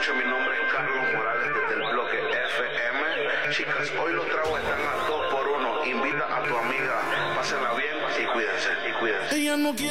noches, mi nombre es Carlos Morales desde el bloque FM. Chicas, hoy los tragos están a 2 por 1. Invita a tu amiga, pásenla bien y cuídense, y cuídense. Ella no quiere